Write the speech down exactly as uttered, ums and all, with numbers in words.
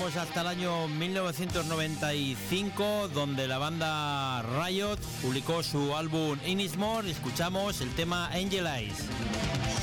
vamos hasta el año mil novecientos noventa y cinco, donde la banda Riot publicó su álbum Innismore y escuchamos el tema Angel Eyes.